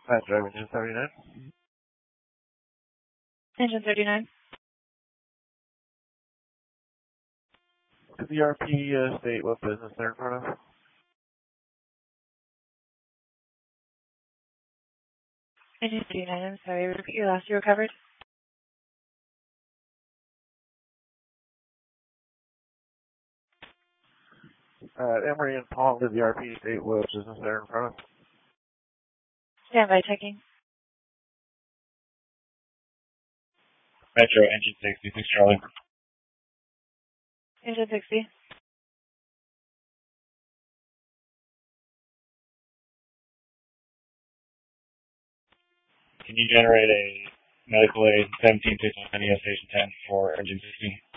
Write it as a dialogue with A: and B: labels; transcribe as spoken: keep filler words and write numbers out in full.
A: Metro Engine thirty-nine.
B: Engine thirty-nine.
A: Could the R P uh, state what business they're in front of?
B: Engine thirty-nine, I'm sorry, repeat your last, you recovered?
A: Uh, Emory and Palm, could the R P state what business they're in front of?
B: Standby checking.
C: Metro Engine sixty-six Charlie.
B: Engine sixty.
C: Can you generate a medical aid seventeen fifty-nine E S Station ten for Engine sixty?